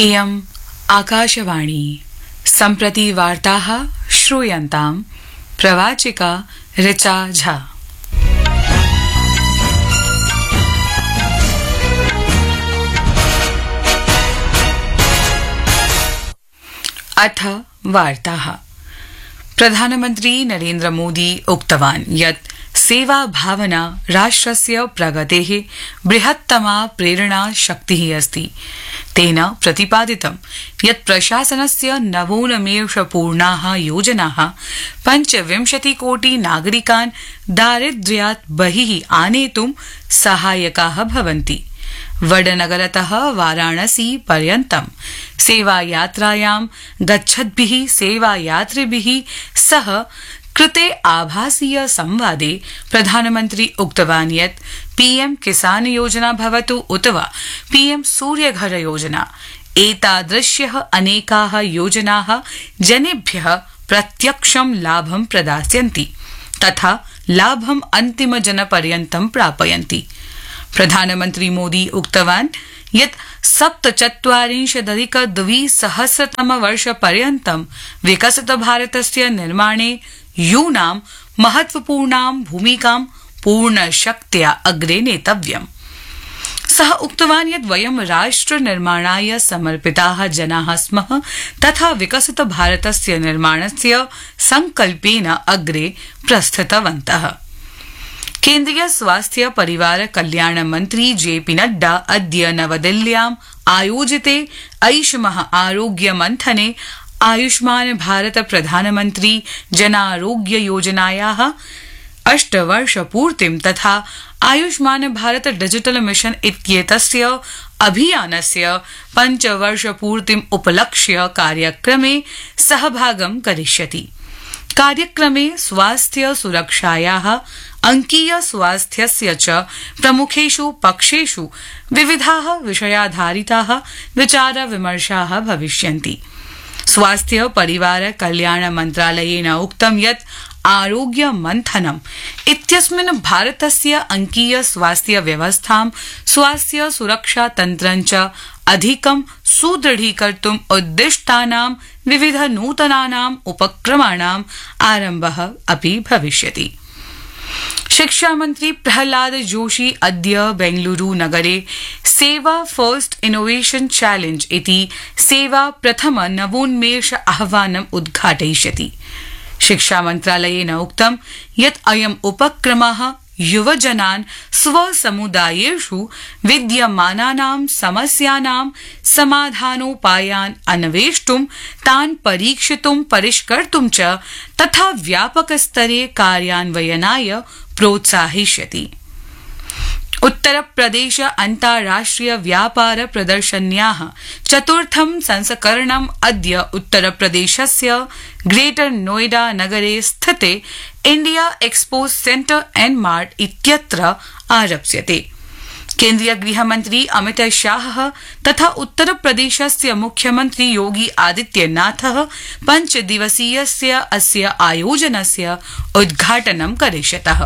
इयम् आकाशवाणी सम्प्रति वार्ताः श्रूयन्ताम् प्रवाचिका ऋचा झा। अथ वार्ताः। प्रधानमन्त्री नरेन्द्र मोदी उक्तवान् यत् सेवा भावना राष्ट्रस्य प्रगतेः बृहत्तमा प्रेरणा शक्तिः अस्ति। तेन प्रतिपादितं यत् प्रशासनस्य नवोन्मेषपूर्णाः योजनाः 25 कोटि नागरिकान् दारिद्र्यात् बहिः आनेतुं सहायकाः भवन्ति। वडनगरतः वाराणसी पर्यन्तं सेवायात्रायां गच्छद्भिः सेवायात्रिभिः सह कृते आभासीय संवादे प्रधानमन्त्री उक्तवान् यत् पीएम किसान योजना भवतु अथवा पीएम सूर्यघर योजना, एतादृश्यः अनेकाः योजनाः जनेभ्यः प्रत्यक्षं लाभं प्रदास्यन्ति तथा लाभम् अन्तिमजनपर्यन्तं प्रापयन्ति। प्रधानमन्त्री मोदी उक्तवान् यत् 47-2027 विकसित भारतस्य निर्माणे यूनां महत्वपूर्णां भूमिकां पूर्णशक्त्या अग्रे नेतव्यम्। सः उक्तवान् यत् वयं राष्ट्र निर्माणाय समर्पिताः जनाः स्मः तथा विकसित भारतस्य निर्माणस्य संकल्पेन अग्रे प्रस्थितवन्तः। केन्द्रीय स्वास्थ्य परिवार कल्याण मंत्री जेपी नड्डा अद्य नवदिल्ल्याम् आयोजिते ऐषमः आरोग्य मंथने आयुष्मान भारत प्रधानमन्त्री जनारोग्य योजनायाः 8 वर्षपूर्तिं तथा आयुष्मान भारत डिजिटल मिशन इत्येतस्य अभियानस्य 5 वर्षपूर्तिम् उपलक्ष्य कार्यक्रमे सहभागं करिष्यति। कार्यक्रमे स्वास्थ्य सुरक्षायाः अंकीय स्वास्थ्यस्य च प्रमुखेषु पक्षेषु विविधाः विषयाधारिताः विचार विमर्शाः भविष्यन्ति। स्वास्थ्य परिवार कल्याण मन्त्रालयेन उक्तं यत् आरोग्य मन्थनम् इत्यस्मिन् भारतस्य अंकीय स्वास्थ्य व्यवस्थां स्वास्थ्य सुरक्षा तन्त्रं च अधिकं सुदृढीकर्तुम् उद्दिष्टानां विविध नूतनानाम् उपक्रमाणाम् आरम्भः अपि भविष्यति। शिक्षा मंत्री प्रहलाद जोशी अद्य बेंगलुरु नगरे सेवा फर्स्ट इनोवेशन चैलेंज इति सेवा प्रथम नवोन्मेष आह्वानम् उद्घाटयिष्यति। शिक्षा मन्त्रालयेन उक्तं यत् अयम् उपक्रमः युवजनान् स्वसमुदायेषु विद्यमानानां समस्यानां समाधानोपायान् अन्वेष्टुं तान् परीक्षितुं परिष्कर्तुं च तथा व्यापकस्तरे कार्यान्वयनाय प्रोत्साहयिष्यति। उत्तरप्रदेश अन्ताराष्ट्रिय व्यापार प्रदर्शन्याः 4थं संस्करणम् अद्य उत्तरप्रदेशस्य ग्रेटर नोएडा नगरे स्थिते India expo centre and mart इत्यत्र आरप्स्यते। केन्द्रीय गृहमन्त्री अमित शाह तथा उत्तरप्रदेशस्य मुख्यमन्त्री योगी आदित्यनाथः 5 दिवसीयस्य अस्य आयोजनस्य उद्घाटनं करिष्यतः।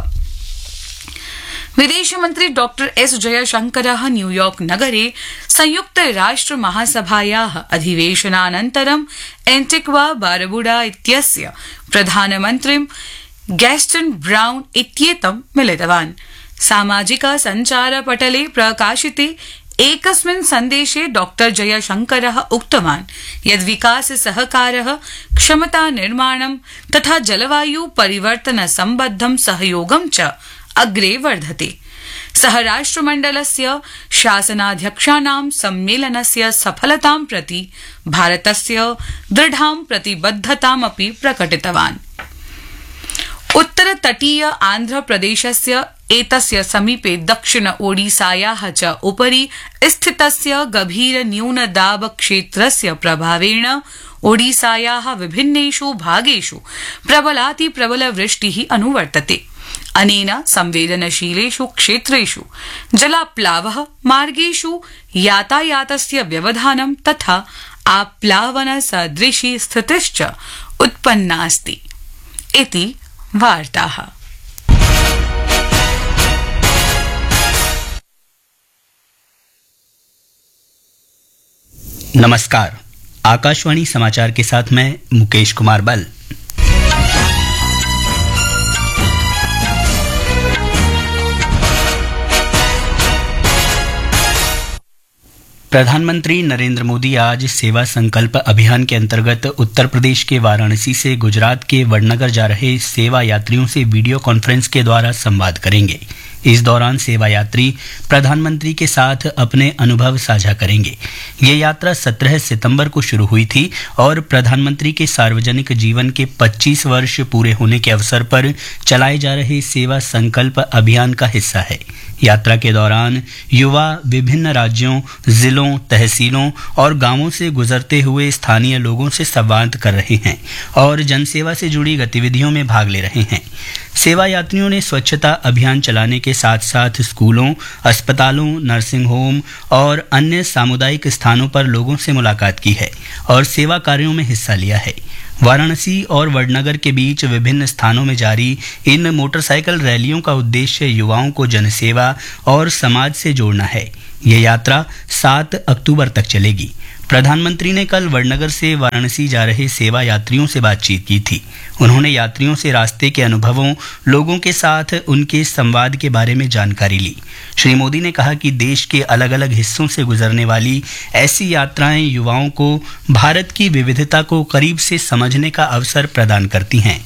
विदेशमन्त्री डॉ एस जयशंकरः न्यूयॉर्क नगरे संयुक्त राष्ट्र महासभायाः अधिवेशनानन्तरं एंटिग्वा बारबुडा इत्यस्य प्रधानमन्त्रीं गैस्टन ब्राउन इत्येतं मिलितवान्। सामाजिक सञ्चारपटले प्रकाशिते एकस्मिन् सन्देशे डॉ जयशंकरः उक्तवान् यत् विकास सहकारः क्षमता निर्माणं तथा जलवायु परिवर्तन सम्बद्धं सहयोगं च अग्रे वर्धते। सः राष्ट्रमण्डलस्य शासनाध्यक्षाणां सम्मेलनस्य सफलतां प्रति भारतस्य दृढां प्रतिबद्धतामपि प्रकटितवान्। उत्तरतटीय आन्ध्रप्रदेशस्य एतस्य समीपे दक्षिण ओडिसायाः च उपरि स्थितस्य गभीर न्यूनदाब क्षेत्रस्य प्रभावेण ओडिसायाः विभिन्नेषु भागेषु प्रबलातिप्रबल वृष्टिः अनुवर्तते। अनेन संवेदनशीलेषु क्षेत्रेषु जलाप्लावः, मार्गेषु यातायातस्य व्यवधानं तथा आप्लावन सदृशी स्थितिश्च उत्पन्नास्ति इति वार्ताः। नमस्कार। आकाशवाणी समाचार के साथ मैं मुकेश कुमार बल। प्रधानमंत्री नरेंद्र मोदी आज सेवा संकल्प अभियान के अंतर्गत उत्तर प्रदेश के वाराणसी से गुजरात के वडनगर जा रहे सेवा यात्रियों से वीडियो कॉन्फ्रेंस के द्वारा संवाद करेंगे। इस दौरान सेवा यात्री प्रधानमंत्री के साथ अपने अनुभव साझा करेंगे। ये यात्रा 17 सितंबर को शुरू हुई थी और प्रधानमंत्री के सार्वजनिक जीवन के 25 वर्ष पूरे होने के अवसर पर चलाए जा रहे सेवा संकल्प अभियान का हिस्सा है। यात्रा के दौरान युवा विभिन्न राज्यों, जिलों, तहसीलों और गांवों से गुजरते हुए स्थानीय लोगों से संवाद कर रहे हैं और जनसेवा से जुड़ी गतिविधियों में भाग ले रहे हैं। सेवा यात्रियों ने स्वच्छता अभियान चलाने के साथ साथ स्कूलों, अस्पतालों, नर्सिंग होम और अन्य सामुदायिक स्थानों पर लोगों से मुलाकात की है और सेवा कार्यों में हिस्सा लिया है। वाराणसी और वडनगर के बीच विभिन्न स्थानों में जारी इन मोटरसाइकिल रैलियों का उद्देश्य युवाओं को जनसेवा और समाज से जोड़ना है। यह यात्रा 7 अक्टूबर तक चलेगी। प्रधानमंत्री ने कल वडनगर से वाराणसी जा रहे सेवा यात्रियों से बातचीत की थी। उन्होंने यात्रियों से रास्ते के अनुभवों, लोगों के साथ उनके संवाद के बारे में जानकारी ली। श्री मोदी ने कहा कि देश के अलग अलग हिस्सों से गुजरने वाली ऐसी यात्राएं युवाओं को भारत की विविधता को करीब से समझने का अवसर प्रदान करती हैं।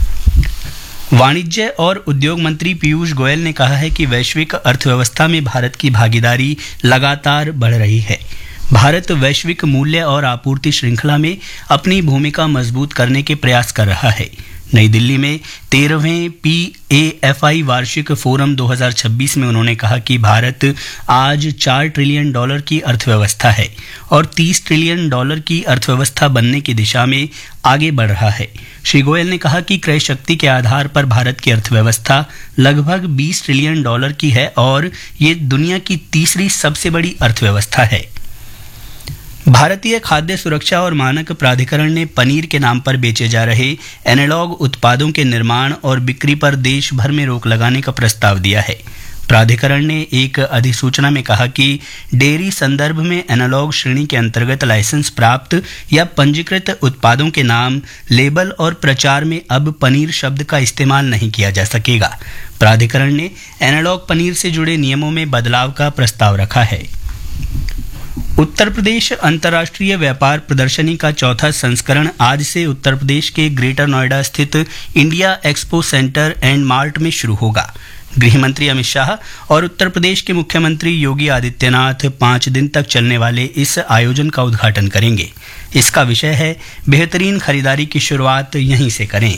वाणिज्य और उद्योग मंत्री पीयूष गोयल ने कहा है कि वैश्विक अर्थव्यवस्था में भारत की भागीदारी लगातार बढ़ रही है। भारत वैश्विक मूल्य और आपूर्ति श्रृंखला में अपनी भूमिका मजबूत करने के प्रयास कर रहा है। नई दिल्ली में 13वें PAFI वार्षिक फोरम 2026 में उन्होंने कहा कि भारत आज $4 ट्रिलियन की अर्थव्यवस्था है और $30 ट्रिलियन की अर्थव्यवस्था बनने की दिशा में आगे बढ़ रहा है। श्री गोयल ने कहा कि क्रय शक्ति के आधार पर भारत की अर्थव्यवस्था लगभग $20 ट्रिलियन की है और ये दुनिया की तीसरी सबसे बड़ी अर्थव्यवस्था है। भारतीय खाद्य सुरक्षा और मानक प्राधिकरण ने पनीर के नाम पर बेचे जा रहे एनालॉग उत्पादों के निर्माण और बिक्री पर देश भर में रोक लगाने का प्रस्ताव दिया है। प्राधिकरण ने एक अधिसूचना में कहा कि डेयरी संदर्भ में एनालॉग श्रेणी के अंतर्गत लाइसेंस प्राप्त या पंजीकृत उत्पादों के नाम, लेबल और प्रचार में अब पनीर शब्द का इस्तेमाल नहीं किया जा सकेगा। प्राधिकरण ने एनालॉग पनीर से जुड़े नियमों में बदलाव का प्रस्ताव रखा है। उत्तर प्रदेश अंतर्राष्ट्रीय व्यापार प्रदर्शनी का चौथा संस्करण आज से उत्तर प्रदेश के ग्रेटर नोएडा स्थित India expo centre and mart में शुरू होगा। गृह मंत्री अमित शाह और उत्तर प्रदेश के मुख्यमंत्री योगी आदित्यनाथ 5 दिन तक चलने वाले इस आयोजन का उद्घाटन करेंगे। इसका विषय है बेहतरीन खरीदारी की शुरुआत यहीं से करें।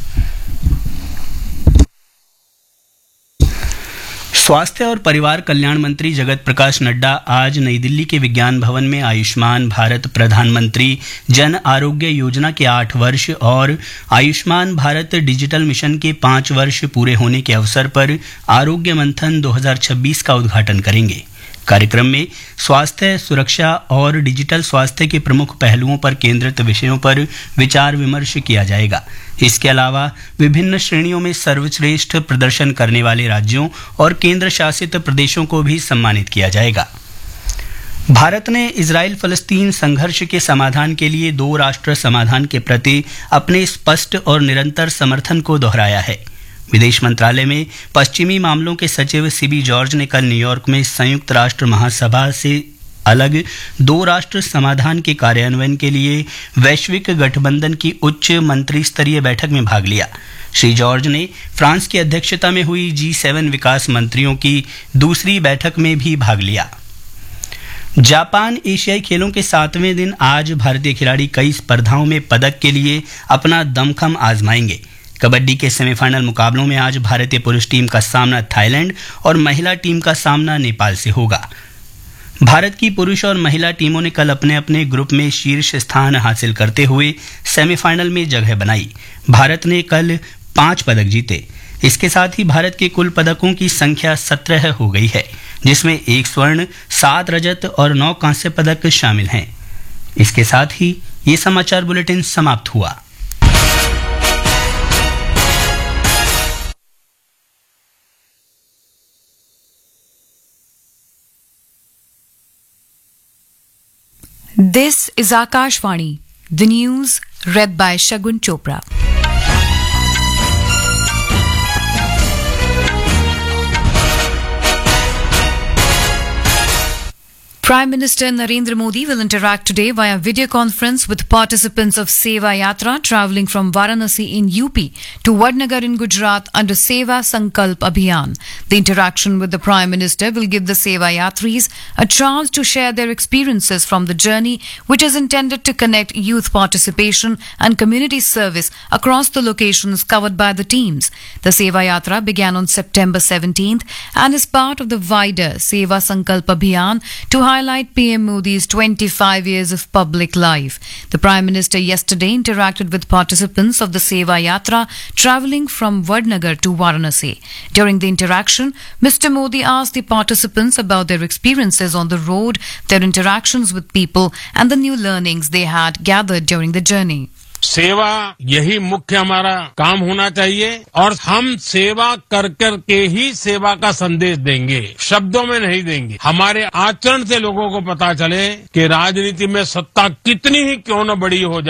स्वास्थ्य और परिवार कल्याण मंत्री जगत प्रकाश नड्डा आज नई दिल्ली के विज्ञान भवन में आयुष्मान भारत प्रधानमंत्री जन आरोग्य योजना के 8 वर्ष और आयुष्मान भारत डिजिटल मिशन के 5 वर्ष पूरे होने के अवसर पर आरोग्य मंथन 2026 का उद्घाटन करेंगे। कार्यक्रम में स्वास्थ्य सुरक्षा और डिजिटल स्वास्थ्य के प्रमुख पहलुओं पर केंद्रित विषयों पर विचार विमर्श किया जाएगा। इसके अलावा विभिन्न श्रेणियों में सर्वश्रेष्ठ प्रदर्शन करने वाले राज्यों और केंद्र शासित प्रदेशों को भी सम्मानित किया जाएगा। भारत ने इजराइल फलस्तीन संघर्ष के समाधान के लिए 2 राष्ट्र समाधान के प्रति अपने स्पष्ट और निरंतर समर्थन को दोहराया है। विदेश मंत्रालय में पश्चिमी मामलों के सचिव सीबी जॉर्ज ने कल न्यूयॉर्क में संयुक्त राष्ट्र महासभा से अलग 2 राष्ट्र समाधान के कार्यान्वयन के लिए वैश्विक गठबंधन की उच्च मंत्री स्तरीय बैठक में भाग लिया। श्री जॉर्ज ने फ्रांस की अध्यक्षता में हुई G7 विकास मंत्रियों की दूसरी बैठक में भी भाग लिया। जापान एशियाई खेलों के 7वें दिन आज भारतीय खिलाड़ी कई स्पर्धाओं में पदक के लिए अपना दमखम आजमाएंगे। कबड्डी के सेमीफाइनल मुकाबलों में आज भारतीय पुरुष टीम का सामना थाईलैंड और महिला टीम का सामना नेपाल से होगा। भारत की पुरुष और महिला टीमों ने कल अपने अपने ग्रुप में शीर्ष स्थान हासिल करते हुए सेमीफाइनल में जगह बनाई। भारत ने कल 5 पदक जीते। इसके साथ ही भारत के कुल पदकों की संख्या 17 हो गई है, जिसमें 1 स्वर्ण, 7 रजत और 9 कांस्य पदक शामिल हैं। इसके साथ ही ये समाचार बुलेटिन समाप्त हुआ। This is Akashvani, the news read by Shagun Chopra. Prime Minister Narendra Modi will interact today via video conference with participants of Seva Yatra travelling from Varanasi in UP to Vadnagar in Gujarat under Seva Sankalp Abhiyan. The interaction with the Prime Minister will give the Seva Yatris a chance to share their experiences from the journey, which is intended to connect youth participation and community service across the locations covered by the teams. The Seva Yatra began on September 17th and is part of the wider Seva Sankalp Abhiyan to highlight PM Modi's 25 years of public life. The Prime Minister yesterday interacted with participants of the Seva Yatra travelling from Vadnagar to Varanasi. During the interaction, Mr. Modi asked the participants about their experiences on the road, their interactions with people, and the new learnings they had gathered during the journey. सेवा यही मुख्य हमारा काम होना चाहिए और हम सेवा कर कर के ही सेवा का संदेश देंगे, शब्दों में नहीं देंगे। हमारे आचरण से लोगों को पता चले कि राजनीति में सत्ता कितनी ही क्यों न बड़ी हो जाए,